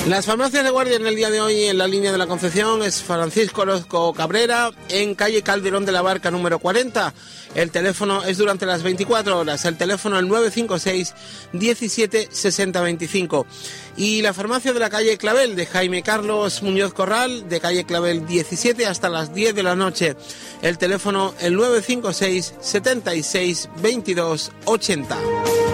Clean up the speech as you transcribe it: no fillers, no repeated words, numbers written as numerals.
Las farmacias de guardia en el día de hoy en la línea de la Concepción es Francisco Orozco Cabrera, en calle Calderón de la Barca número 40. El teléfono es durante las 24 horas, el teléfono el 956 17 60 25. Y la farmacia de la calle Clavel de Jaime Carlos Muñoz Corral, de calle Clavel 17 hasta las 10 de la noche. El teléfono el 956 76 22 80.